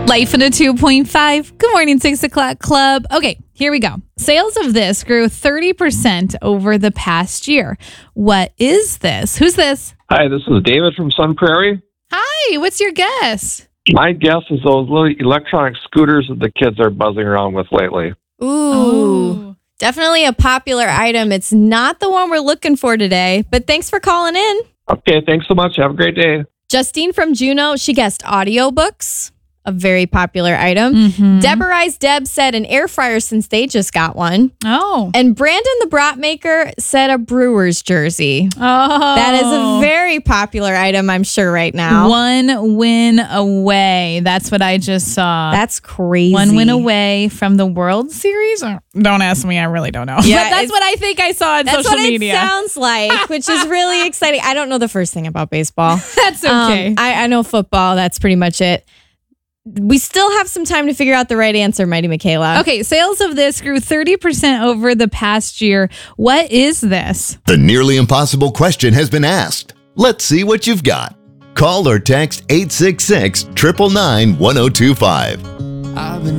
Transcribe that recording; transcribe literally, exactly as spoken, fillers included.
Life in a two point five. Good morning, six o'clock club. Okay, here we go. Sales of this grew thirty percent over the past year. What is this? Who's this? Hi, this is David from Sun Prairie. Hi, what's your guess? My guess is those little electronic scooters that the kids are buzzing around with lately. Ooh, Oh. definitely a popular item. It's not the one we're looking for today, but thanks for calling in. Okay, thanks so much. Have a great day. Justine from Juneau, she guessed audiobooks, a very popular item. Mhm. Deborah's Deb said an air fryer since they just got one. Oh. And Brandon the brat maker said a Brewers jersey. Oh. That is a very popular item, I'm sure, right now. One win away. That's what I just saw. That's crazy. One win away from the World Series? Or, don't ask me. I really don't know. Yeah, but that's it's- what I think I saw on That's social what media. it sounds like, which is really exciting. I don't know the first thing about baseball. That's okay. Um, I, I know football. That's pretty much it. We still have some time to figure out the right answer, Mighty Michaela. Okay, sales of this grew thirty percent over the past year. What is this? The nearly impossible question has been asked. Let's see what you've got. Call or text eight six six, nine nine nine, one oh two five. I've been